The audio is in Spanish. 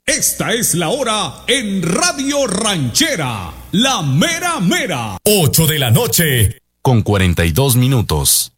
Esta es la hora en Radio Ranchera, la mera mera. 8 de la noche, con 42 minutos.